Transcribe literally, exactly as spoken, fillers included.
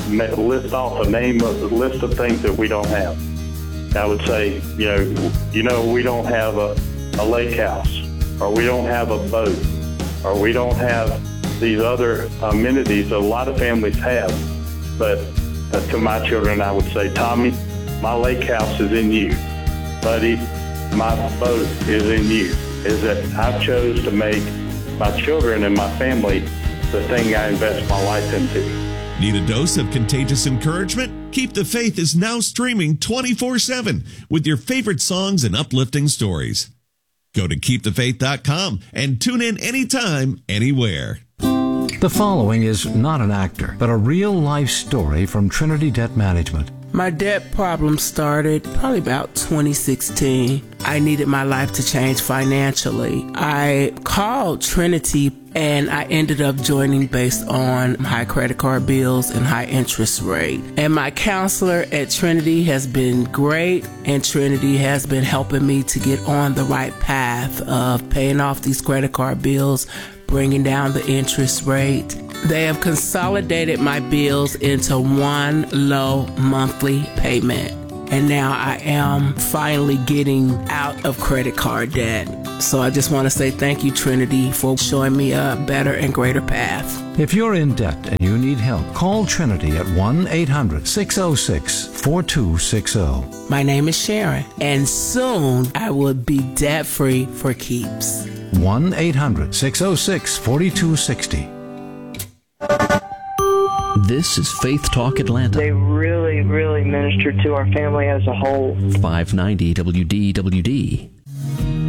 ma- list off a name of the list of things that we don't have. I would say, you know, you know, we don't have a, a lake house, or we don't have a boat, or we don't have these other amenities that a lot of families have. But uh, to my children, I would say, Tommy, my lake house is in you. Buddy, my boat is in you. Is that I chose to make my children and my family the thing I invest my life into. Need a dose of contagious encouragement? Keep the Faith is now streaming twenty-four seven with your favorite songs and uplifting stories. Go to keep the faith dot com and tune in anytime, anywhere. The following is not an actor, but a real-life story from Trinity Debt Management. My debt problem started probably about twenty sixteen. I needed my life to change financially. I called Trinity and I ended up joining based on high credit card bills and high interest rate. And my counselor at Trinity has been great, and Trinity has been helping me to get on the right path of paying off these credit card bills, bringing down the interest rate. They have consolidated my bills into one low monthly payment. And now I am finally getting out of credit card debt. So I just want to say thank you, Trinity, for showing me a better and greater path. If you're in debt and you need help, call Trinity at one eight hundred six oh six four two six oh. My name is Sharon, and soon I will be debt-free for keeps. one eight hundred six oh six four two six oh. This is Faith Talk Atlanta. They really, really ministered to our family as a whole. five ninety W D W D.